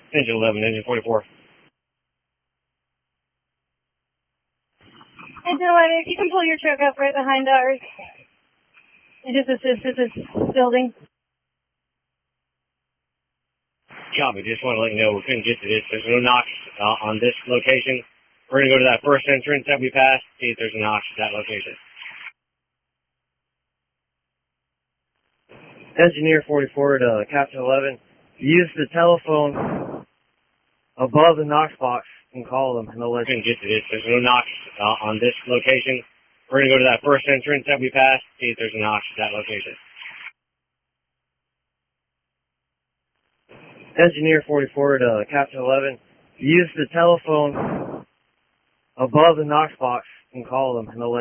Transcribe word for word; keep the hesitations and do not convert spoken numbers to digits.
Engine eleven, engine forty-four. Engine eleven, if you can pull your truck up right behind ours and just assist at this building. Copy, just want to let you know we couldn't get to this. There's no Knox uh, on this location. We're going to go to that first entrance that we passed, see if there's a Knox at that location. Engineer forty-four to Captain eleven, use the telephone above the Knox box and call them. And they'll let couldn't get to this. There's no Knox uh, on this location. We're going to go to that first entrance that we passed, see if there's a Knox at that location. Engineer forty-four to Captain eleven, use the telephone above the Knox box and call them. And they'll let